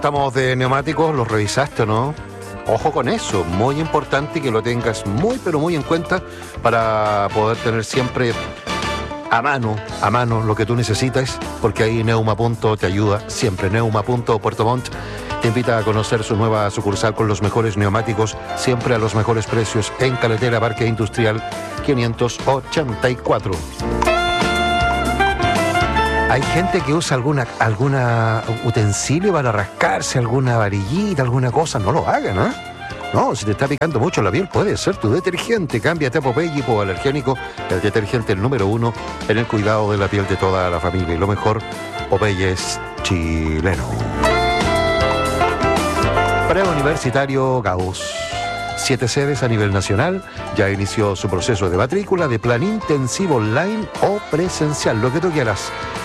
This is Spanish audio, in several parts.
estamos de neumáticos, ¿los revisaste o no? Ojo con eso, muy importante que lo tengas muy pero muy en cuenta para poder tener siempre a mano lo que tú necesitas, porque ahí Neuma Punto te ayuda siempre. Neuma Punto Puerto Montt te invita a conocer su nueva sucursal con los mejores neumáticos, siempre a los mejores precios, en Carretera Parque Industrial 584. Hay gente que usa alguna utensilio para rascarse, alguna varillita, alguna cosa. No lo hagan, ¿eh? No, si te está picando mucho la piel, puede ser tu detergente. Cámbiate a Popeye Hipoalergénico, el detergente el número 1 en el cuidado de la piel de toda la familia. Y lo mejor, Popeye es chileno. Preuniversitario Gauss. 7 sedes a nivel nacional. Ya inició su proceso de matrícula de plan intensivo online o presencial, lo que tú quieras.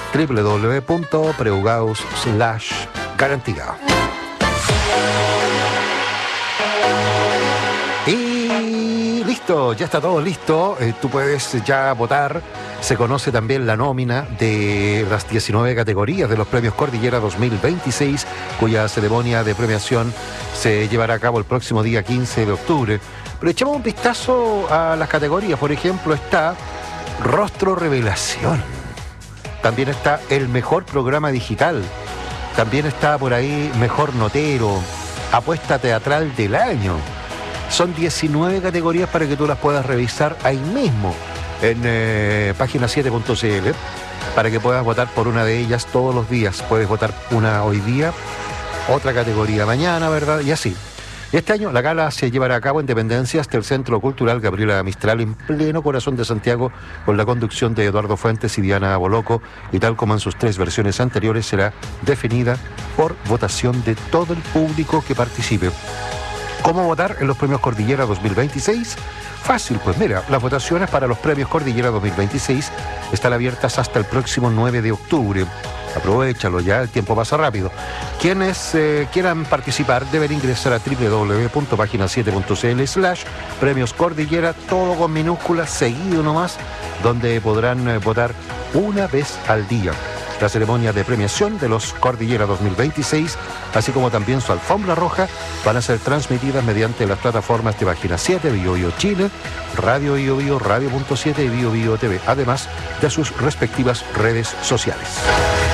www.preugaus.garantía. Y listo, ya está todo listo. Tú puedes ya votar. Se conoce también la nómina de las 19 categorías de los premios Cordillera 2026, cuya ceremonia de premiación se llevará a cabo el próximo día 15 de octubre. Pero echamos un vistazo a las categorías. Por ejemplo, está Rostro Revelación. También está el mejor programa digital. También está por ahí Mejor Notero, Apuesta Teatral del Año. Son 19 categorías para que tú las puedas revisar ahí mismo en página7.cl para que puedas votar por una de ellas todos los días. Puedes votar una hoy día, otra categoría mañana, ¿verdad? Y así. Este año la gala se llevará a cabo en dependencias del Centro Cultural Gabriela Mistral, en pleno corazón de Santiago, con la conducción de Eduardo Fuentes y Diana Boloco, y tal como en sus 3 versiones anteriores, será definida por votación de todo el público que participe. ¿Cómo votar en los premios Cordillera 2026? Fácil, pues mira, las votaciones para los premios Cordillera 2026 están abiertas hasta el próximo 9 de octubre. Aprovechalo ya, el tiempo pasa rápido. Quienes quieran participar deben ingresar a www.pagina7.cl/premios Cordillera, todo con minúsculas, seguido nomás, donde podrán votar una vez al día. La ceremonia de premiación de los Cordillera 2026, así como también su alfombra roja, van a ser transmitidas mediante las plataformas de Página 7, Bio Bio Chile, Radio Bio Bio, Radio.7 y Bio Bio TV, además de sus respectivas redes sociales.